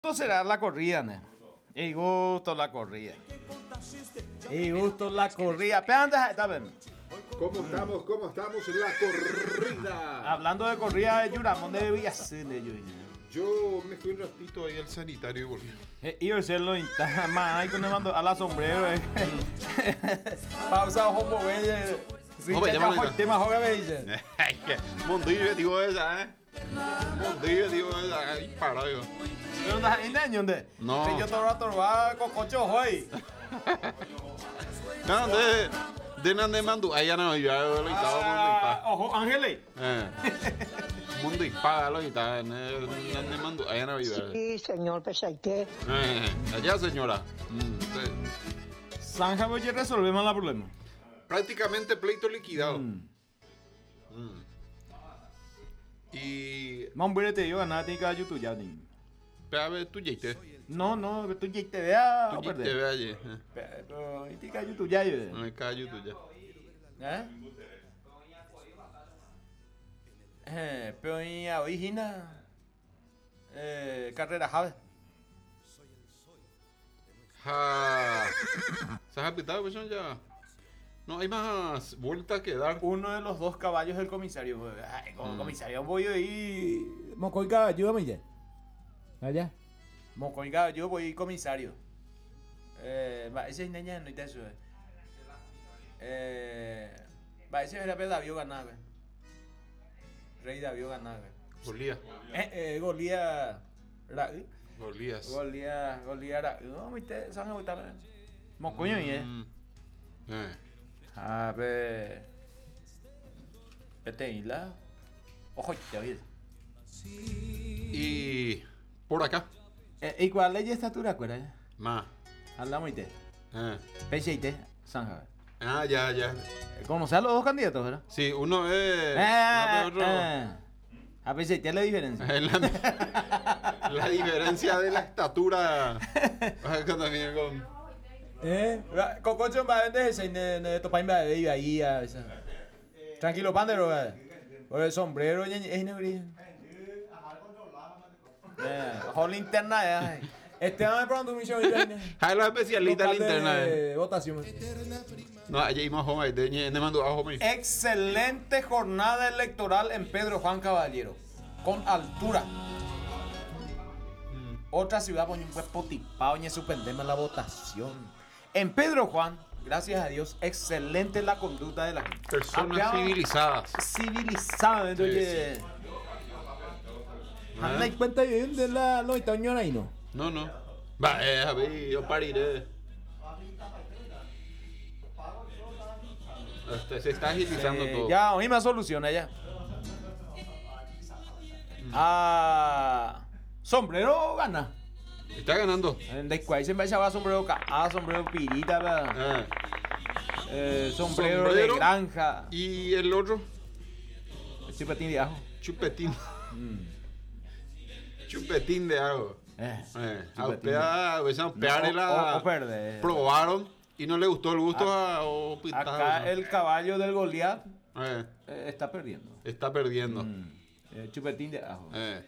Gusto será la corrida, ¿no? Y gusto la corrida. Y gusto la corrida. Pero antes, está bien. ¿Cómo estamos? ¿Cómo estamos en la corrida? Hablando de corrida de Yuramón de Villasile, Yo me fui un ratito ahí al sanitario y volví. Y a lo más ahí cuando mando a la sombrero. Pausa ojo belle. Sí, Oye, ya llámalo fue el tema joven belle. Mondillo, digo esa, Mondillo, digo esa. Ahí parado, yo. Pero no hay niño, ¿dónde? No. Yo todo rato va con cocho hoy. No, de nande mandu. Ahí ya no, ya lo estaba Ojo, Ángeles. Mundo y paga lo está nande mandu. Ahí no vive. Sí, señor Pesaite. Allá, señora. San Javier ya resolvemos el problema. Prácticamente pleito liquidado. Y. Mambre te digo, nada, tiene que ayudar ya, ni. Pero a ver, tú ya te. No, tú ya te veas. Tú ya te ve allí. Pero, y tiene que ayudar ya, No hay callo tú ya. Pero en la origina, carrera Jave. ¿Se has pitado, pues ya? No, hay más vueltas que dar. Uno de los dos caballos del comisario. Ay, como comisario voy ahí. Mocoy caballo, ayúdame ya. Allá. Mocoy caballo, voy comisario. Va, ese es niña, no hay eso. Va, ese era David ganar, güey. Rey David ganar, güey. Golía. Golía. Golías. Golía. No, viste, ¿sabes cómo está? Mocoño, A ver. Este isla. Ojo, ya vi. Y por acá. ¿Y cuál es la estatura, acuerdas? Más. Hablamos y te. Pese y te, Sanja. Ya. ¿Conoces a los dos candidatos, verdad? Sí, uno es. Otro. A Pese y te la diferencia. La diferencia de la estatura. También con. Cococho va a vender ese de Topain va a ver ahí. Tranquilo, pandero, por el sombrero, es negro. Ojo, linterna, Este va a probar tu misión. Hay los especialistas de linterna. Votación. No, allá íbamos a Home. De mando a Home. Excelente jornada electoral en Pedro Juan Caballero. Con altura. Otra ciudad pone un cuerpo tipado y suspendemos la votación. En Pedro Juan, gracias a Dios, excelente la conducta de la gente. Personas civilizadas. Civilizadas, oye. ¿Anda en cuenta de la loita ahí, no? No. Va, a ver, yo pariré. Se está agilizando todo. Ya, hoy más soluciona ya. Sombrero gana. Está ganando. Después se me echaba sombrero sombrero pirita, sombrero de granja. ¿Y el otro? Chupetín de ajo. Chupetín. Chupetín de ajo. Probaron y no le gustó el gusto acá el caballo del Goliat está perdiendo. Está perdiendo. Chupetín de ajo.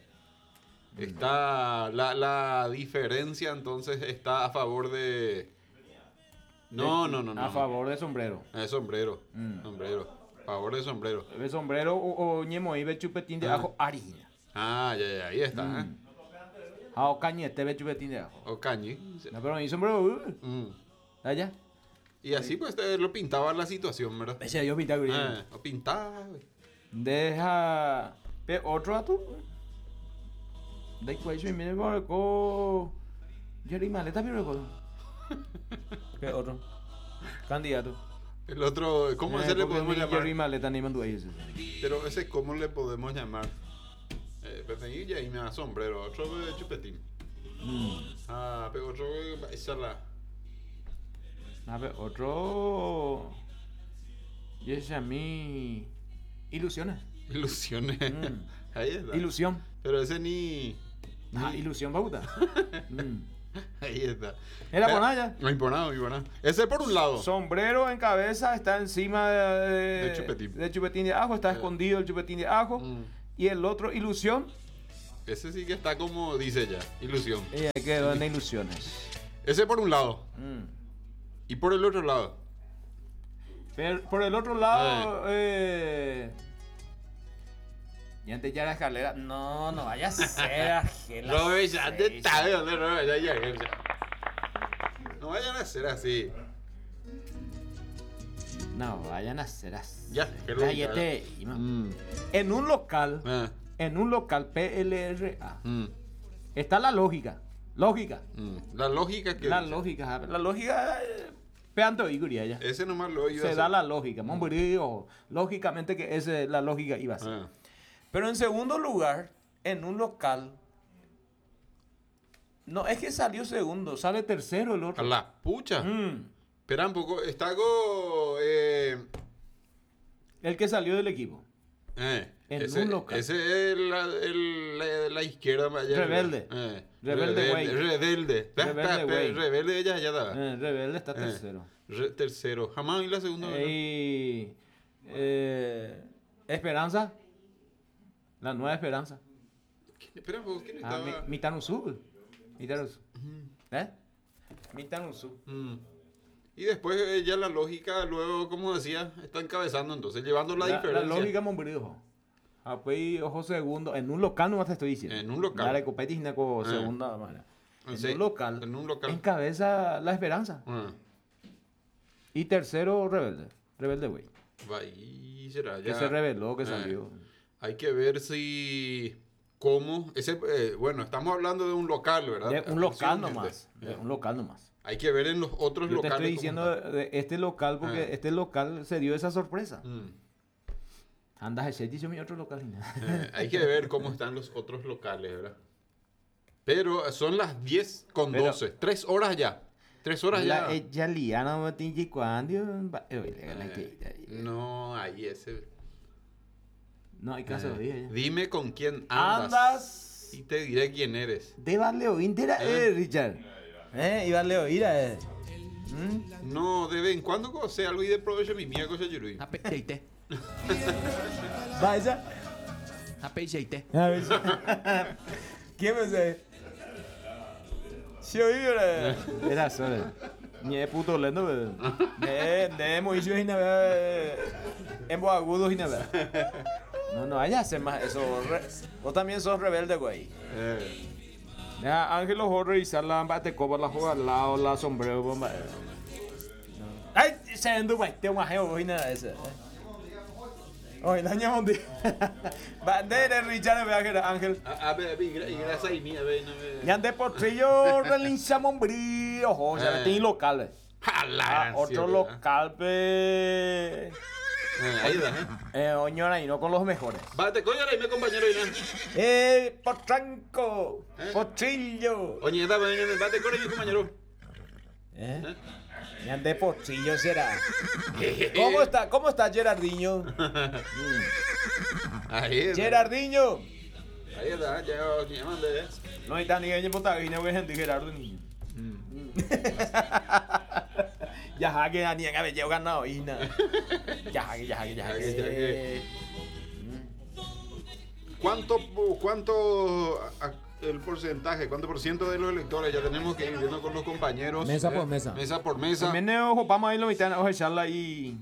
Está la diferencia entonces está a favor de. No. A favor de sombrero. Sombrero. Sombrero. A favor de sombrero. El sombrero o ñemo y ve chupetín de ajo harina. Ya, ahí está. O cañete ve chupetín de ajo. O cañi. No, pero mi sombrero. Allá. Y así pues lo pintaba la situación, ¿verdad? Ese yo pintaba. Lo pintaba. Deja. Otro a tú. Después yo me con Jerry Maleta, pero ¿qué otro? Candidato. El otro, ¿cómo ese le podemos llamar? Jerry Maleta ni mandó ahí ese. Pero ese, ¿cómo le podemos llamar? Pepeñilla y me da sombrero. Otro chupetín. Pero otro esa la. Otro. Y ese a mí. Ilusiones. Ahí está. Ilusión. Pero ese ni. Ilusión bauta. Ahí está. Era Bonaya. Muy bonado. Ese por un lado. Sombrero en cabeza, está encima de chupetín. De chupetín de ajo, está escondido el chupetín de ajo. Y el otro, ilusión, Ese sí que está como dice ya, ilusión. Y quedó en ilusiones. Ese por un lado. Y por el otro lado. Pero por el otro lado, y antes ya la escalera. No vaya a ser Argel. Robert, ya te está de dónde Robert, ya. No vayan a ser así. No vayan a ser así. Ya, que lo Cállate. En un local PLRA está la lógica. La lógica que. La lógica. Peanto y guría ya. Ese nomás lo iba a Se hacer. da la lógica. Lógicamente que esa la lógica iba a ser. Pero en segundo lugar, en un local. No, es que salió segundo, sale tercero el A otro. la pucha. Espera un poco, está algo. El que salió del equipo. En un local. Ese es la izquierda. Rebelde. Rebelde, güey. Rebelde. Rebelde, güey. Rebelde ya da. Rebelde está tercero. Tercero. Jamás vi la segunda. Y Esperanza. La nueva Esperanza. Espera un poco, ¿quién estaba? Mitanusu. Mitanusu. Y después ya la lógica, luego, como decía, está encabezando entonces, llevando la diferencia. La lógica Mombrío. Apoy ojo segundo. En un local nomás te estoy diciendo. En un local. Dale copetis con segunda manera. Sí, En un local. Encabeza la Esperanza. Y tercero, Rebelde. Rebelde, güey. Ahí será ya. Que se reveló, que salió. Hay que ver si. ¿Cómo? Bueno, estamos hablando de un local, ¿verdad? De un local nomás. Hay que ver en los otros Yo locales. te estoy diciendo de este local porque este local se dio esa sorpresa. Andas ese dice mi otro local. Hay que ver cómo están los otros locales, ¿verdad? Pero son las 10:12. 3 horas ya. 3 horas ya. Ella liana no tingi cuando. No, ahí ese. No, hay caso de ella. Dime con quién andas. Y te diré quién eres. Deba Leo Intera, Richard. Iba Leo Ira. No, de vez en cuando sé algo y de provecho mi mía cosa yurui. Apecheite. Vaya. Apecheite. ¿Quién me sé? Si oíre. Era solo. Ni es puto lendo. De muy yo y nada. En voz agudo y nada. No, vaya a hacer más eso. Vos también sos rebelde, güey. Ángel ojo revisar la bate copa la juega al lado, la sombrero, bomba. Ay, se ando güey, tengo más geo y nada de eso. Oye, daña un día. Bandera Richard me va a Ángel. A ver, y gracias a mí, a ver, no me. Ya de potrillo relinchamos un brillo, ojo, ya tiene local. Otro local, pe. Ahí va, Oñora y no con los mejores. Bate, coño, ahí me compañero y Potranco, potrillo. Oye, bate, coño, mi compañero. Ya de potrillo será. ¿Cómo está Gerardinho? Ahí está. Gerardinho. Ahí está, ya mandé. No está ni en Potagina, güey, gente Gerardo niño. Ya que ni en haber ganado y nada. Ya. ¿Cuánto el porcentaje, cuánto por ciento de los electores ya tenemos que ir viendo con los compañeros? Mesa por mesa. Mesa por mesa. También vamos a ir lo mitad a echarla y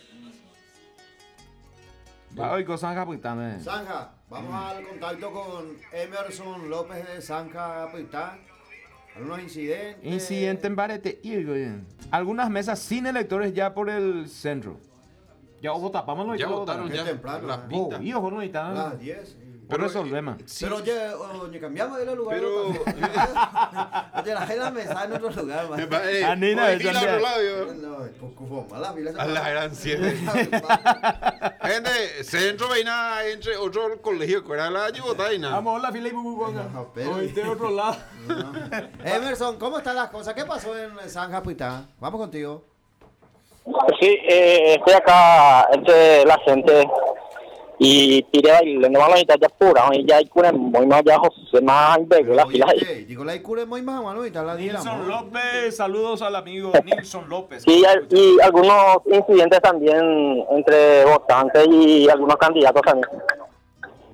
va hoy con Zanja Puitán. Zanja, vamos al contacto con Emerson López de Zanja Puitán. Algunos incidentes. Incidente en Barete. Algunas mesas sin electores ya por el centro. Ya tapamos Ya votaron Qué ya temprano, las ¿eh? pistas. Y ojo, no necesitan. Las 10. Por resolvemos. Sí, Pero oye, cambiamos de lugar. Pero- Oye, la gente mesa en otro lugar, man. Anina, oye, fila Santiago. por lado, yo. No, pues cufoma, la fila A la gran siete. Gente, centro vaina entre otro colegio que era la Yibotaina. Vamos a la fila y No, pero- hoy de otro lado. Emerson, ¿cómo están las cosas? ¿Qué pasó en Zanja Puitán? Vamos contigo. Sí, estoy acá entre la gente y tiré bailando más la mitad ya pura, y ya hay cura muy más ya José más de la fila ahí. Digo, la Icure muy más mano y tal la Nilson López, saludos al amigo Nilson López. Sí, y algunos incidentes también entre votantes y algunos candidatos también.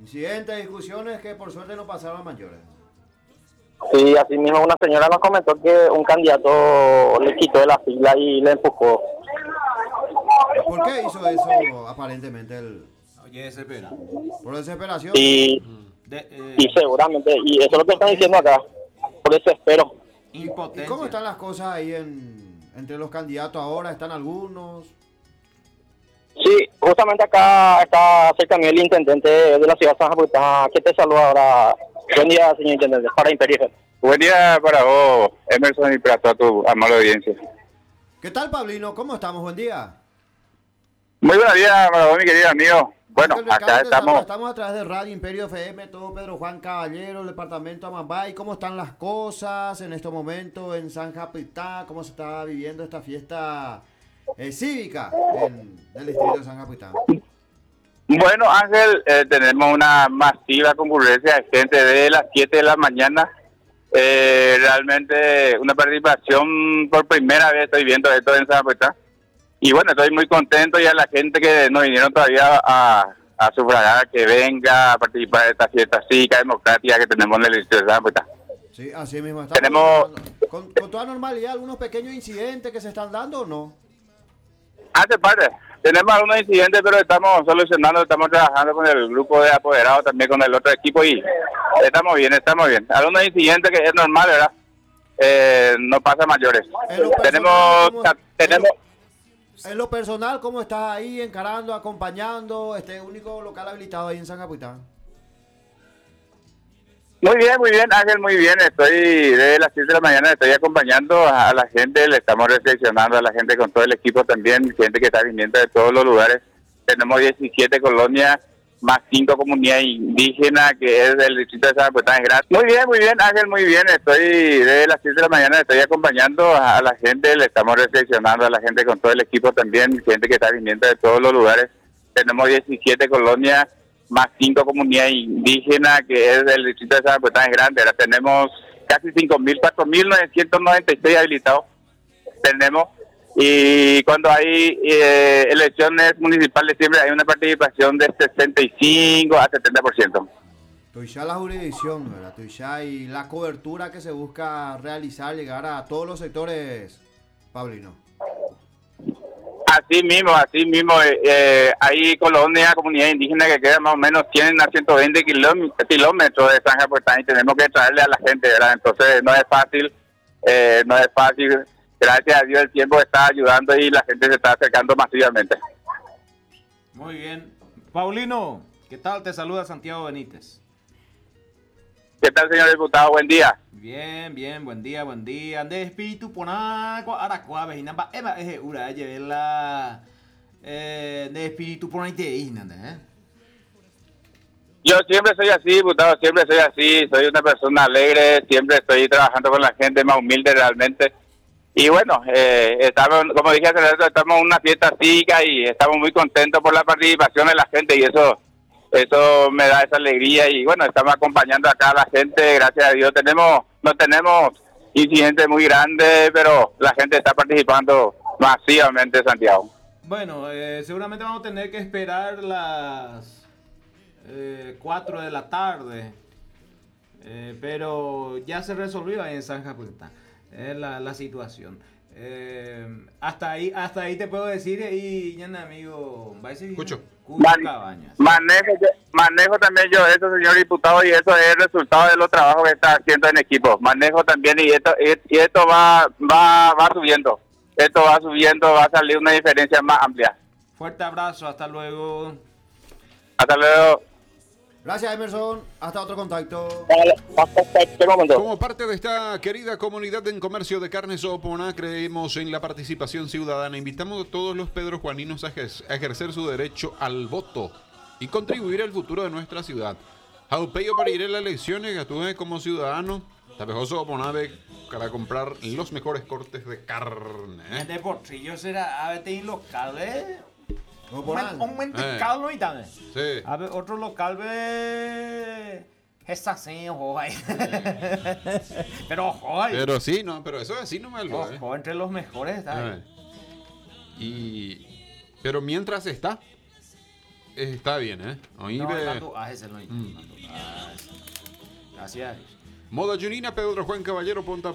Incidentes, discusiones que por suerte no pasaron a mayores. Sí, así mismo una señora nos comentó que un candidato le quitó de la fila y le empujó. ¿Por qué hizo eso aparentemente? Oye, desespera. ¿Por desesperación? Y seguramente, y eso es lo que están diciendo acá, por desespero. ¿Y Impotencia. cómo están las cosas ahí entre los candidatos ahora? ¿Están algunos? Sí, justamente acá está cerca mío el intendente de la ciudad de San Juan, que te saluda ahora. Buen día, señor intendente, para Imperio. Buen día para vos, Emerson, y para toda tu amable audiencia. ¿Qué tal, Pablino? ¿Cómo estamos? Buen día. Muy buenos días para vos, mi querido amigo. Bueno, Ángel Recalde acá te saluda. estamos. Estamos a través de Radio Imperio FM, todo Pedro Juan Caballero, el departamento Amambay. ¿Cómo están las cosas en estos momentos en San Capitán? ¿Cómo se está viviendo esta fiesta cívica en el distrito de San Capitán? Bueno, Ángel, tenemos una masiva concurrencia de gente de las 7 de la mañana. Realmente una participación por primera vez estoy viendo esto en San Capitán. Y bueno, estoy muy contento y a la gente que no vinieron todavía a sufragar, que venga a participar de esta fiesta cívica democrática que tenemos en el distrito de San Capitán. Sí, así mismo. Tenemos- Con toda normalidad, algunos pequeños incidentes que se están dando o no. Hace parte. Tenemos algunos incidentes, pero estamos solucionando, estamos trabajando con el grupo de apoderados, también con el otro equipo y estamos bien, estamos bien. Algunos incidentes que es normal, ¿verdad? No pasa mayores. En lo personal, Tenemos, ¿cómo- tenemos, En lo personal, ¿cómo estás ahí encarando, acompañando este único local habilitado ahí en San Capitán? muy bien, Ángel, muy bien. Estoy desde las 7 de la mañana, estoy acompañando a la gente, le estamos reflexionando a la gente con todo el equipo también, gente que está viniendo de todos los lugares. Tenemos 17 colonias, más 5 comunidades indígenas, que es del distrito de San Capitán. Muy bien, Ángel, muy bien. Estoy desde las 7 de la mañana, estoy acompañando a la gente, le estamos reflexionando a la gente con todo el equipo también, gente que está viniendo de todos los lugares. Tenemos 17 colonias, más 5 comunidades indígenas, que es del distrito de San Capitán, es grande. Ahora tenemos casi 5.000, 4.996 habilitados. Tenemos. Y cuando hay elecciones municipales siempre hay una participación de 65 a 70%. Tuya la jurisdicción, ¿verdad? Tuya y la cobertura que se busca realizar, llegar a todos los sectores, Pablino. Así mismo, hay colonias, comunidades indígenas que quedan más o menos 100 a 120 kilómetros de San Capitán y tenemos que traerle a la gente, ¿verdad? Entonces no es fácil. Gracias a Dios el tiempo está ayudando y la gente se está acercando masivamente. Muy bien. Paulino, ¿qué tal? Te saluda Santiago Benítez. ¿Qué tal, señor diputado? Buen día. Bien, buen día. De espíritu ponaco, aracua, vejinamba, eva, ura, llevela, de espíritu ponaiteína, Yo siempre soy así, diputado, soy una persona alegre, siempre estoy trabajando con la gente más humilde realmente. Y bueno, estamos, como dije hace rato, estamos en una fiesta cívica y estamos muy contentos por la participación de la gente y eso me da esa alegría y bueno, estamos acompañando acá a la gente, gracias a Dios. No tenemos incidentes muy grandes, pero la gente está participando masivamente, Santiago. Bueno, seguramente vamos a tener que esperar las 4 de la tarde, pero ya se resolvió ahí en San Capitán la situación. Hasta ahí te puedo decir, y ya amigo, Escucho. Cabañas. Manejo también yo eso, señor diputado, y eso es el resultado de los trabajos que está haciendo en equipo. Manejo también y esto va subiendo. Esto va subiendo, va a salir una diferencia más amplia. Fuerte abrazo, hasta luego. Hasta luego. Gracias, Emerson. Hasta otro contacto. Hasta este momento. Como parte de esta querida comunidad en comercio de carnes Soponá, creemos en la participación ciudadana. Invitamos a todos los pedrojuaninos a ejercer su derecho al voto y contribuir al futuro de nuestra ciudad. Jaupeyo para ir a las elecciones, actúe como ciudadano. Tapejoso Soponá para comprar los mejores cortes de carne. De potrillo será a ver local, No, por nada. un menticado no y también. Sí. A ver, otro local ve. Está así, ojo ahí. Pero ojo ahí. Pero sí, no, pero eso es así nomás. Ojo, entre los mejores está ahí. Pero mientras está, está bien, ¿eh? Hoy No, ve- ese no. Gracias. Moda Junina, Pedro Juan Caballero,